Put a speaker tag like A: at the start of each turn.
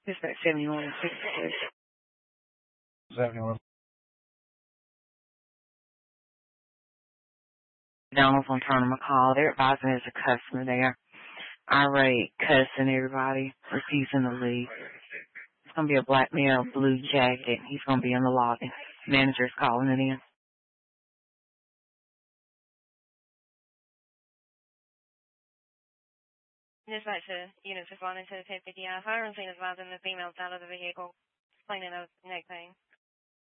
A: It's at 7166.
B: 71.
A: McDonald's on turning my call. They're advising there's a customer there. Irate, cussing everybody, refusing to leave. It's going to be a black male, blue jacket. He's going to be in the lobby. Manager's calling it in.
C: Dispatch to units responding to the tip 50 fire and scene advising the females out of the vehicle, explaining of neck pain.